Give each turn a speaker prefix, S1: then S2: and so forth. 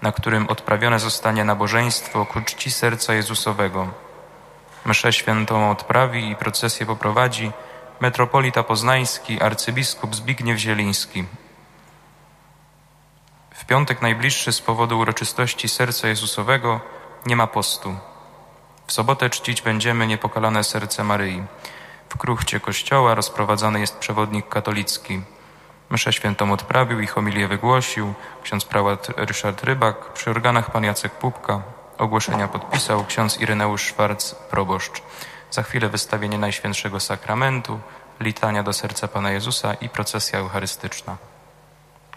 S1: na którym odprawione zostanie nabożeństwo ku czci serca Jezusowego. Mszę świętą odprawi i procesję poprowadzi metropolita poznański arcybiskup Zbigniew Zieliński. W piątek najbliższy z powodu uroczystości serca Jezusowego nie ma postu. W sobotę czcić będziemy niepokalane serce Maryi. W kruchcie kościoła rozprowadzany jest przewodnik katolicki. Mszę świętą odprawił i homilię wygłosił ksiądz prałat Ryszard Rybak, przy organach pan Jacek Pupka, ogłoszenia podpisał ksiądz Ireneusz Szwarc, proboszcz. Za chwilę wystawienie Najświętszego Sakramentu, litania do serca Pana Jezusa i procesja eucharystyczna.